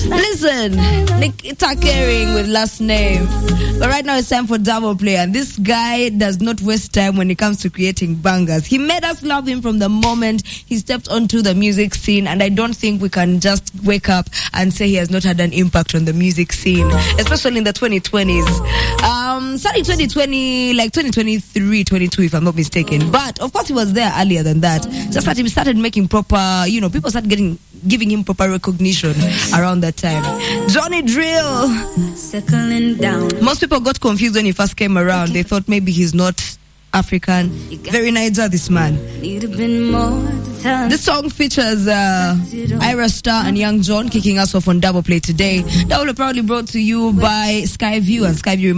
Listen, Nikita Kering with last name. But right now it's time for Double Play, and this guy does not waste time when it comes to creating bangers. He made us love him from the moment he stepped onto the music scene, and I don't think we can just wake up and say he has not had an impact on the music scene, especially in the 2020s. Starting 2020, like 2023, 22, if I'm not mistaken. But of course he was there earlier than that. Just that he started making proper, people started giving him proper recognition around that time. Johnny Drill. Settling down. Most people got confused when he first came around. They thought maybe he's not African. Very Niger, this man. This song features Ira Star and Young John kicking us off on Double Play today. Double Play proudly brought to you by Skyview, and Skyview